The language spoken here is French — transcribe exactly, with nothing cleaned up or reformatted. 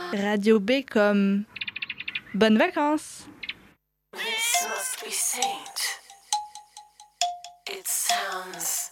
Radio B comme bonnes vacances. This must be Saint. It sounds